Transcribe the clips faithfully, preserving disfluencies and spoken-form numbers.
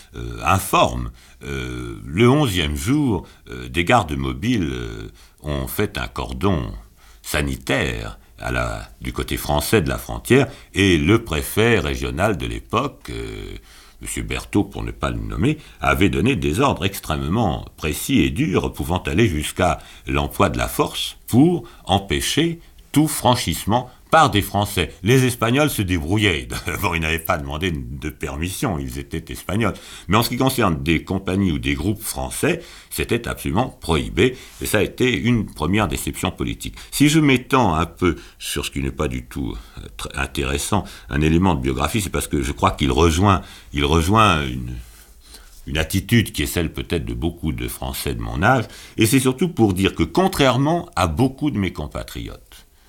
euh, informe. Euh, le onzième jour, euh, des gardes mobiles euh, ont fait un cordon sanitaire à la, du côté français de la frontière, et le préfet régional de l'époque, euh, M. Berthaud, pour ne pas le nommer, avait donné des ordres extrêmement précis et durs, pouvant aller jusqu'à l'emploi de la force pour empêcher tout franchissement par des Français. Les Espagnols se débrouillaient. D'abord, ils n'avaient pas demandé de permission, ils étaient Espagnols. Mais en ce qui concerne des compagnies ou des groupes français, c'était absolument prohibé, et ça a été une première déception politique. Si je m'étends un peu sur ce qui n'est pas du tout très intéressant, un élément de biographie, c'est parce que je crois qu'il rejoint, il rejoint une... une attitude qui est celle peut-être de beaucoup de Français de mon âge, et c'est surtout pour dire que contrairement à beaucoup de mes compatriotes,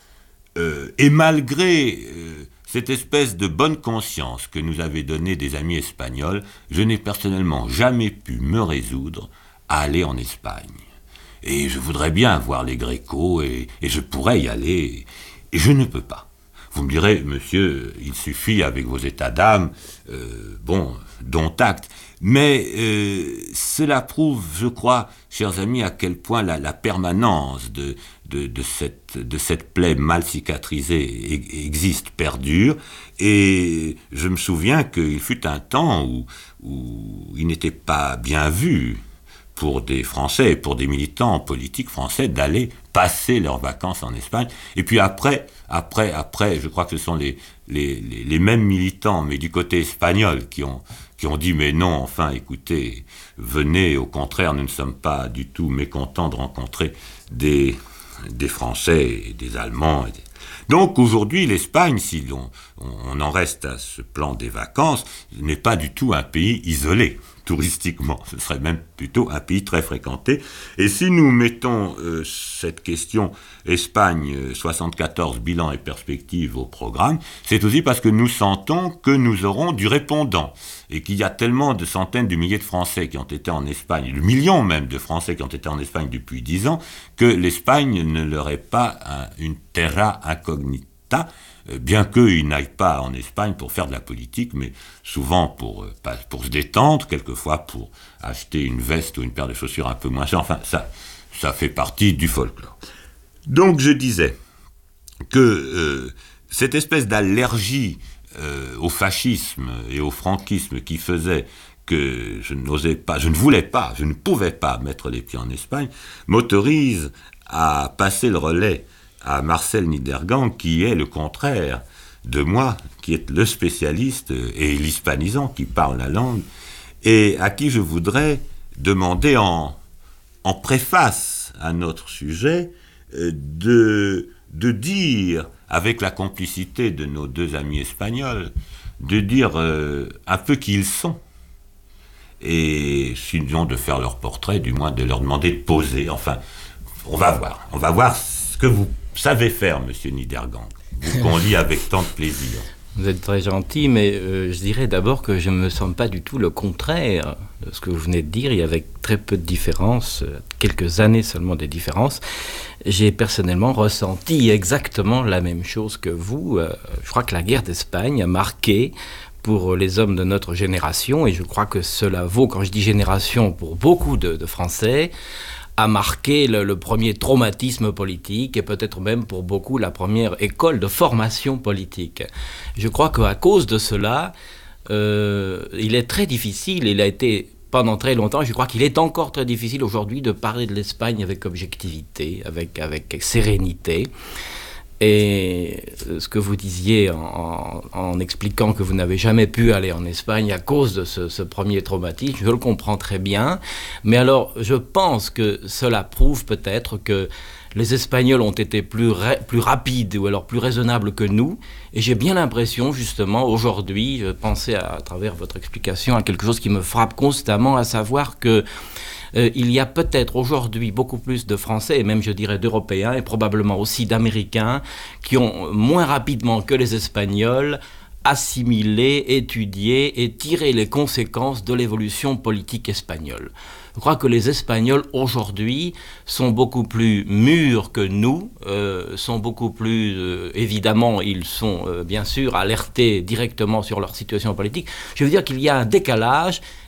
euh, et malgré euh, cette espèce de bonne conscience que nous avaient donnée des amis espagnols, je n'ai personnellement jamais pu me résoudre à aller en Espagne. Et je voudrais bien voir les Grécos, et, et je pourrais y aller, et je ne peux pas. Vous me direz, monsieur, il suffit avec vos états d'âme, euh, bon, dont acte. Mais euh, cela prouve, je crois, chers amis, à quel point la, la permanence de, de, de, cette, de cette plaie mal cicatrisée existe, perdure. Et je me souviens qu'il fut un temps où, où il n'était pas bien vu pour des Français et pour des militants politiques français d'aller passer leurs vacances en Espagne. Et puis après, après, après, je crois que ce sont les, les, les, les mêmes militants, mais du côté espagnol, qui ont, qui ont dit « Mais non, enfin, écoutez, venez, au contraire, nous ne sommes pas du tout mécontents de rencontrer des, des Français et des Allemands. » et des... Donc aujourd'hui, l'Espagne, si l'on, on en reste à ce plan des vacances, n'est pas du tout un pays isolé. Touristiquement, ce serait même plutôt un pays très fréquenté. Et si nous mettons euh, cette question Espagne euh, soixante-quatorze, bilan et perspective au programme, c'est aussi parce que nous sentons que nous aurons du répondant et qu'il y a tellement de centaines de milliers de Français qui ont été en Espagne, de millions même de Français qui ont été en Espagne depuis dix ans, que l'Espagne ne leur est pas un, une terra incognita, bien qu'ils n'aillent pas en Espagne pour faire de la politique, mais souvent pour, pour se détendre, quelquefois pour acheter une veste ou une paire de chaussures un peu moins chères. Enfin, ça, ça fait partie du folklore. Donc je disais que euh, cette espèce d'allergie euh, au fascisme et au franquisme qui faisait que je n'osais pas, je ne voulais pas, je ne pouvais pas mettre les pieds en Espagne, m'autorise à passer le relais à Marcel Niedergang, qui est le contraire de moi, qui est le spécialiste et l'hispanisant, qui parle la langue, et à qui je voudrais demander en, en préface à notre sujet de, de dire, avec la complicité de nos deux amis espagnols, de dire euh, un peu qui ils sont, et sinon de faire leur portrait, du moins de leur demander de poser. Enfin, on va voir, on va voir ce que vous savez faire, monsieur Niedergang, vous qu'on lit avec tant de plaisir. Vous êtes très gentil, mais euh, je dirais d'abord que je ne me sens pas du tout le contraire de ce que vous venez de dire. Il y avait très peu de différences, quelques années seulement de différences. J'ai personnellement ressenti exactement la même chose que vous. Euh, je crois que la guerre d'Espagne a marqué pour les hommes de notre génération, et je crois que cela vaut, quand je dis génération, pour beaucoup de, de Français, a marqué le, le premier traumatisme politique et peut-être même pour beaucoup la première école de formation politique. Je crois qu'à cause de cela, euh, il est très difficile, il a été pendant très longtemps, je crois qu'il est encore très difficile aujourd'hui de parler de l'Espagne avec objectivité, avec, avec sérénité. Et ce que vous disiez en, en, en expliquant que vous n'avez jamais pu aller en Espagne à cause de ce, ce premier traumatisme, je le comprends très bien. Mais alors, je pense que cela prouve peut-être que les Espagnols ont été plus, ra- plus rapides ou alors plus raisonnables que nous. Et j'ai bien l'impression, justement, aujourd'hui, je pensais à, à travers votre explication à quelque chose qui me frappe constamment, à savoir que Euh, il y a peut-être aujourd'hui beaucoup plus de Français, et même je dirais d'Européens, et probablement aussi d'Américains, qui ont moins rapidement que les Espagnols assimilé, étudié et tiré les conséquences de l'évolution politique espagnole. Je crois que les Espagnols aujourd'hui sont beaucoup plus mûrs que nous, euh, sont beaucoup plus, euh, évidemment, ils sont euh, bien sûr alertés directement sur leur situation politique. Je veux dire qu'il y a un décalage,